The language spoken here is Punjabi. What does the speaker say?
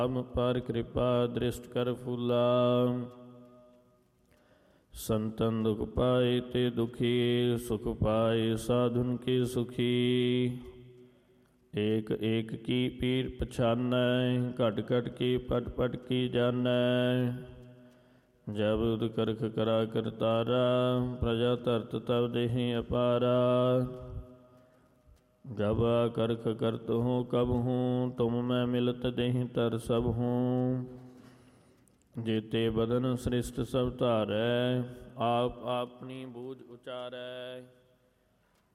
ਰਾਮ ਪਰ ਕਿਰਪਾ ਦ੍ਰਿਸ਼ਟ ਕਰ ਫੂਲਾ। ਸੰਤਨ ਦੁਖ ਪਾਏ ਤੇ ਦੁਖੀ, ਸੁਖ ਪਾਏ ਸਾਧੁਨ ਕੀ ਸੁਖੀ। ਏਕ ਏਕ ਕੀ ਪੀਰ ਪਛਾਨੈ, ਘਟ ਘਟ ਕੀ ਪਟ ਪਟ ਕੀ ਜਾਨੈ। ਜਬ ਉਦ ਕਰਖ ਕਰਾ ਕਰਤਾਰਾ, ਪ੍ਰਜਾ ਧਰਤ ਤਬ ਦੇहि ਅਪਾਰਾ। जब करख करत हूँ कब हूँ, तुम मैं मिलत देहि तर सब हूँ। जेते बदन सृष्ट सब धारै, आप अपनी बूझ उचारै।